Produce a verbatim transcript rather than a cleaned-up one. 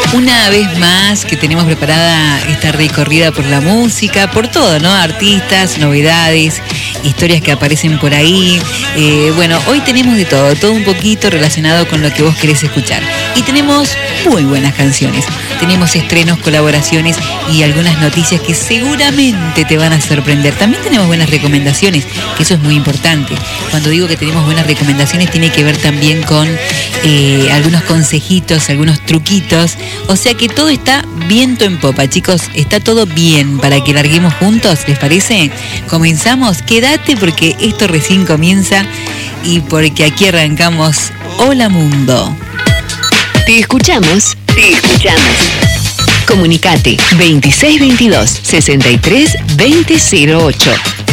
Una vez más que tenemos preparada esta recorrida por la música, por todo, ¿no? Artistas, novedades, historias que aparecen por ahí. Eh, bueno, hoy tenemos de todo, todo un poquito relacionado con lo que vos querés escuchar. Y tenemos muy buenas canciones. Tenemos estrenos, colaboraciones y algunas noticias que seguramente te van a sorprender. También tenemos buenas recomendaciones, que eso es muy importante. Cuando digo que tenemos buenas recomendaciones, tiene que ver también con eh, algunos consejitos, algunos truquitos. O sea que todo está viento en popa, chicos. Está todo bien para que larguemos juntos, ¿les parece? ¿Comenzamos? Quédate porque esto recién comienza y porque aquí arrancamos Hola Mundo. Te escuchamos, te escuchamos. Comunicate veintiséis veintidós, sesenta y tres, veinte cero ocho.